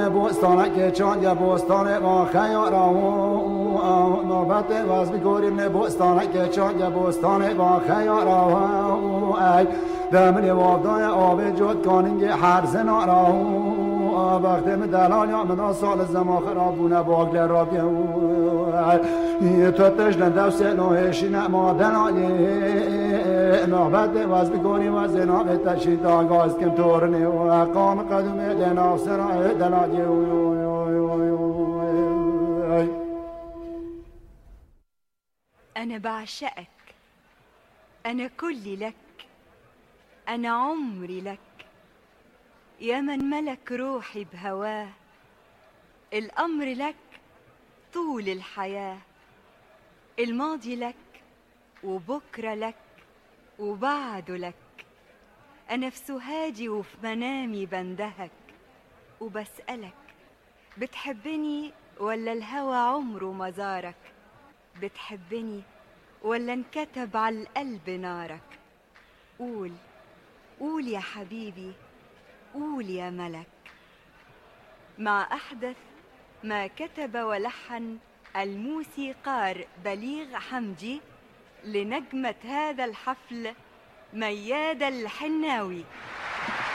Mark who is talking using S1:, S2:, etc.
S1: بوستانک چون یا بوستان با خیارا نوبت باز بگوریم بوستانک چون یا بوستان با خیارا ای دمنی وابدای آب جد کانینگ هر زنارا وقت دلال یا من سال زمان خرابونه باگل را بیو تو تجلن دوست نوهشی نما دلالی نوبت باز بگوریم و زناب تشید آگاز کم تورنی و اقام قدوم لناف سرای دلالی
S2: أنا بعشقك، أنا كلي لك، أنا عمري لك، يا من ملك روحي بهواه، الأمر لك طول الحياة، الماضي لك وبكرة لك وبعده لك، أنا في سهادي وفي منامي بندهك وبسألك بتحبني ولا الهوى عمره ما زارك؟ بتحبني ولا انكتب على القلب نارك؟ قول قول يا حبيبي، قول يا ملك. مع أحدث ما كتب ولحن الموسيقار بليغ حمدي لنجمة هذا الحفل ميادة الحناوي.